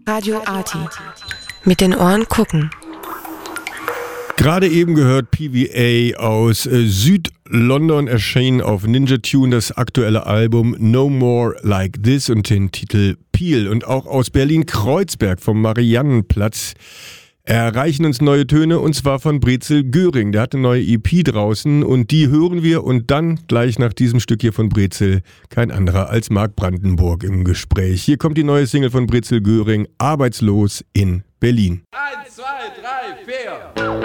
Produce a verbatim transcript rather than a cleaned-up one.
Radio Arty. Mit den Ohren gucken. Gerade eben gehört P V A aus äh, Süd-London, erschienen auf Ninja Tune das aktuelle Album No More Like This und den Titel Peel. Und auch aus Berlin-Kreuzberg vom Mariannenplatz erreichen uns neue Töne, und zwar von Brezel Göring. Der hat eine neue E P draußen und die hören wir, und dann gleich nach diesem Stück hier von Brezel kein anderer als Mark Brandenburg im Gespräch. Hier kommt die neue Single von Brezel Göring, Arbeitslos in Berlin. Eins, zwei, drei, vier.